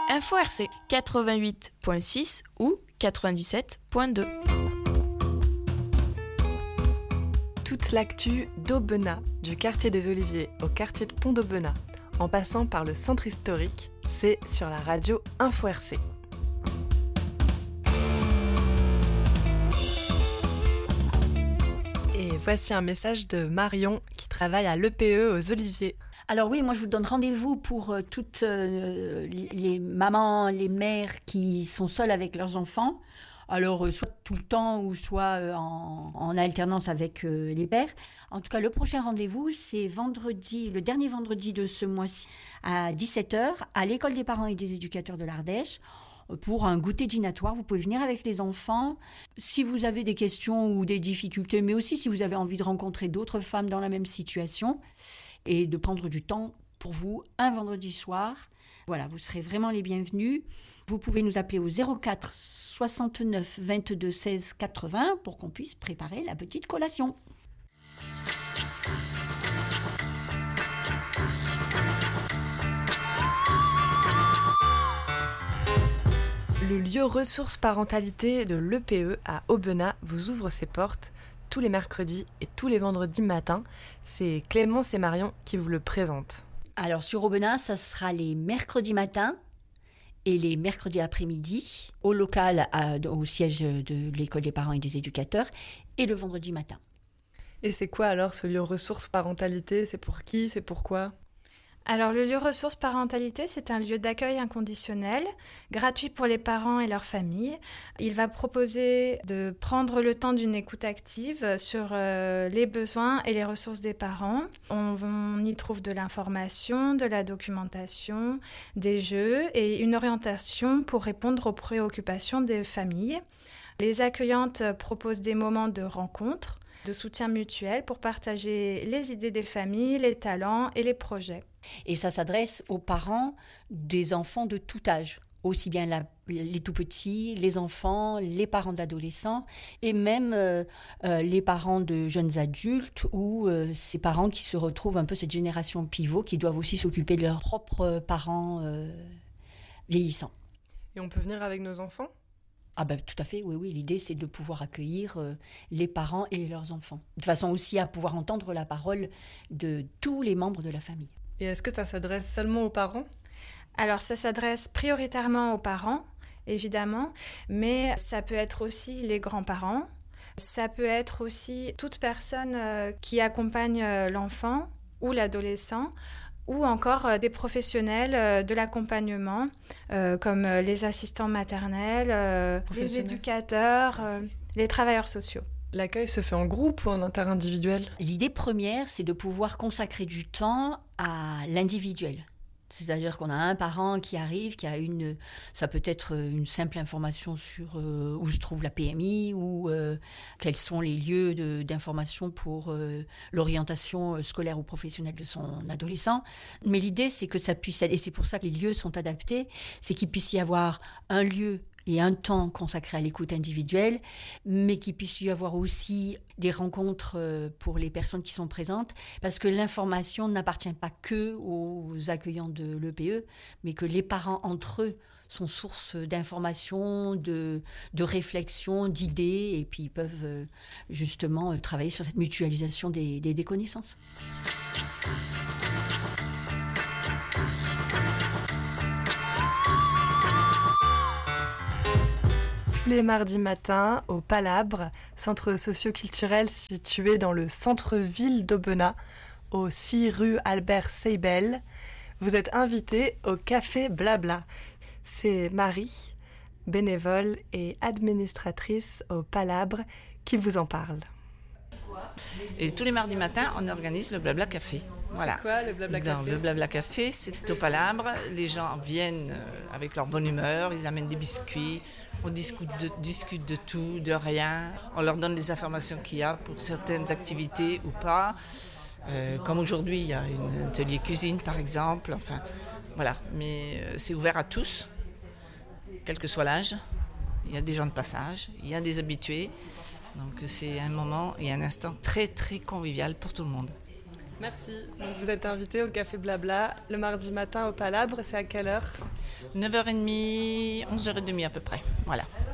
Info RC 88.6 ou 97.2. Toute l'actu d'Aubenas, du quartier des Oliviers au quartier de Pont d'Aubenas, en passant par le centre historique, c'est sur la radio Info RC. Et voici un message de Marion qui travaille à l'EPE aux Oliviers. Alors oui, moi je vous donne rendez-vous pour toutes les mamans, les mères qui sont seules avec leurs enfants. Alors soit tout le temps ou soit en alternance avec les pères. En tout cas, le prochain rendez-vous, c'est vendredi, le dernier vendredi de ce mois-ci, à 17h, à l'école des parents et des éducateurs de l'Ardèche, pour un goûter dînatoire. Vous pouvez venir avec les enfants. Si vous avez des questions ou des difficultés, mais aussi si vous avez envie de rencontrer d'autres femmes dans la même situation, et de prendre du temps pour vous un vendredi soir. Voilà, vous serez vraiment les bienvenus. Vous pouvez nous appeler au 04 69 22 16 80 pour qu'on puisse préparer la petite collation. Le lieu ressources parentalité de l'EPE à Aubenas vous ouvre ses portes tous les mercredis et tous les vendredis matins. C'est Clémence et Marion qui vous le présentent. Alors sur Aubenas, ça sera les mercredis matins et les mercredis après-midi au local, au siège de l'école des parents et des éducateurs, et le vendredi matin. Et c'est quoi alors ce lieu ressources parentalité ? C'est pour qui ? C'est pourquoi ? Alors, le lieu ressources parentalité, c'est un lieu d'accueil inconditionnel, gratuit pour les parents et leurs familles. Il va proposer de prendre le temps d'une écoute active sur les besoins et les ressources des parents. On y trouve de l'information, de la documentation, des jeux et une orientation pour répondre aux préoccupations des familles. Les accueillantes proposent des moments de rencontre, de soutien mutuel pour partager les idées des familles, les talents et les projets. Et ça s'adresse aux parents des enfants de tout âge, aussi bien les tout petits, les enfants, les parents d'adolescents et même les parents de jeunes adultes ou ces parents qui se retrouvent un peu cette génération pivot qui doivent aussi s'occuper de leurs propres parents vieillissants. Et on peut venir avec nos enfants ? Ah ben tout à fait, oui. L'idée, c'est de pouvoir accueillir les parents et leurs enfants. De façon aussi à pouvoir entendre la parole de tous les membres de la famille. Et est-ce que ça s'adresse seulement aux parents ? Alors, ça s'adresse prioritairement aux parents, évidemment, mais ça peut être aussi les grands-parents. Ça peut être aussi toute personne qui accompagne l'enfant ou l'adolescent, ou encore des professionnels de l'accompagnement, comme les assistants maternels, les éducateurs, les travailleurs sociaux. L'accueil se fait en groupe ou en interindividuel ? L'idée première, c'est de pouvoir consacrer du temps à l'individuel. C'est-à-dire qu'on a un parent qui arrive, ça peut être une simple information sur où se trouve la PMI ou quels sont les lieux d'information pour l'orientation scolaire ou professionnelle de son adolescent. Mais l'idée, c'est que ça puisse être, et c'est pour ça que les lieux sont adaptés, c'est qu'il puisse y avoir un lieu et un temps consacré à l'écoute individuelle, mais qu'il puisse y avoir aussi des rencontres pour les personnes qui sont présentes, parce que l'information n'appartient pas que aux accueillants de l'EPE, mais que les parents entre eux sont source d'informations, de réflexions, d'idées, et puis ils peuvent justement travailler sur cette mutualisation des connaissances. Tous les mardis matins au Palabre, centre socio-culturel situé dans le centre-ville d'Aubenas, au 6 rue Albert Seibel. Vous êtes invités au Café Blabla. C'est Marie, bénévole et administratrice au Palabre, qui vous en parle. Et tous les mardis matins, on organise le Blabla Café. Voilà. C'est quoi le Blabla Café ? Le Blabla Café, c'est au Palabre. Les gens viennent avec leur bonne humeur, ils amènent des biscuits, on discute de tout, de rien. On leur donne les informations qu'il y a pour certaines activités ou pas. Comme aujourd'hui, il y a un atelier cuisine par exemple. Enfin, voilà. Mais c'est ouvert à tous, quel que soit l'âge. Il y a des gens de passage, il y a des habitués. Donc c'est un moment et un instant très très convivial pour tout le monde. Merci. Donc vous êtes invité au Café Blabla le mardi matin au Palabre. C'est à quelle heure ? 9h30, 11h30 à peu près. Voilà.